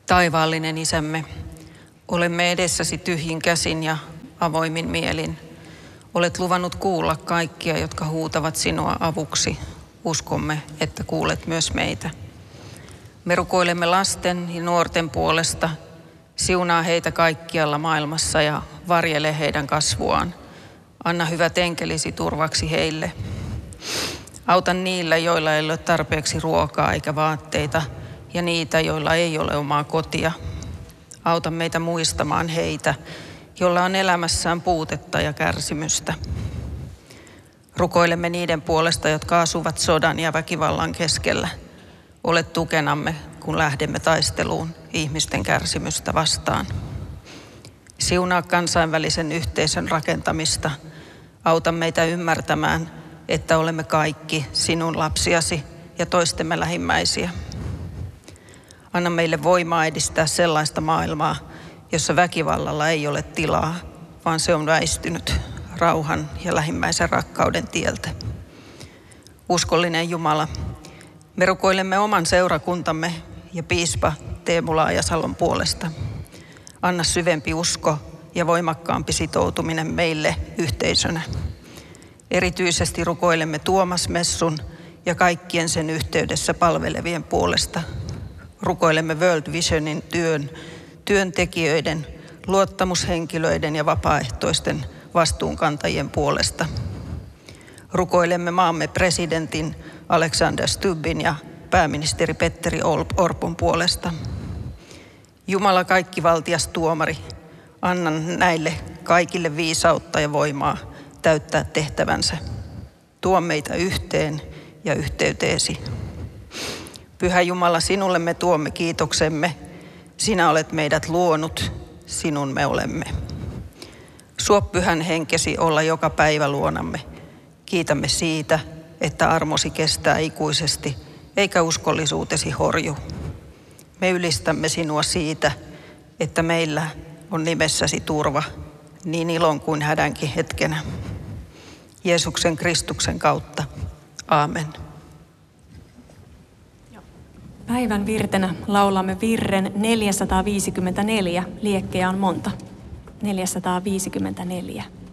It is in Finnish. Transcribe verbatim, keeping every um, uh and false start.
Taivaallinen Isämme, olemme edessäsi tyhjin käsin ja avoimin mielin. Olet luvannut kuulla kaikkia, jotka huutavat sinua avuksi. Uskomme, että kuulet myös meitä. Me rukoilemme lasten ja nuorten puolesta. Siunaa heitä kaikkialla maailmassa ja varjele heidän kasvuaan. Anna hyvät enkelisi turvaksi heille. Auta niillä, joilla ei ole tarpeeksi ruokaa eikä vaatteita, ja niitä, joilla ei ole omaa kotia. Auta meitä muistamaan heitä, joilla on elämässään puutetta ja kärsimystä. Rukoilemme niiden puolesta, jotka asuvat sodan ja väkivallan keskellä. Ole tukenamme, kun lähdemme taisteluun ihmisten kärsimystä vastaan. Siunaa kansainvälisen yhteisön rakentamista. Auta meitä ymmärtämään, että olemme kaikki sinun lapsiasi ja toistemme lähimmäisiä. Anna meille voimaa edistää sellaista maailmaa, jossa väkivallalla ei ole tilaa, vaan se on väistynyt rauhan ja lähimmäisen rakkauden tieltä. Uskollinen Jumala, me rukoilemme oman seurakuntamme ja piispa Teemu Laajasalon puolesta. Anna syvempi usko ja voimakkaampi sitoutuminen meille yhteisönä. Erityisesti rukoilemme Tuomas Messun ja kaikkien sen yhteydessä palvelevien puolesta. Rukoilemme World Visionin työn, työntekijöiden, luottamushenkilöiden ja vapaaehtoisten vastuunkantajien puolesta. Rukoilemme maamme presidentin Alexander Stubbin ja pääministeri Petteri Orpon puolesta. Jumala kaikkivaltias tuomari, anna näille kaikille viisautta ja voimaa täyttää tehtävänsä. Tuo meitä yhteen ja yhteyteesi. Pyhä Jumala, sinulle me tuomme kiitoksemme. Sinä olet meidät luonut, sinun me olemme. Suo pyhän henkesi olla joka päivä luonamme. Kiitämme siitä, että armosi kestää ikuisesti, eikä uskollisuutesi horju. Me ylistämme sinua siitä, että meillä on nimessäsi turva, niin ilon kuin hädänkin hetkenä. Jeesuksen Kristuksen kautta. Aamen. Päivän virtenä laulamme virren neljäsataaviisikymmentäneljä. Liekkejä on monta. neljäsataaviisikymmentäneljä.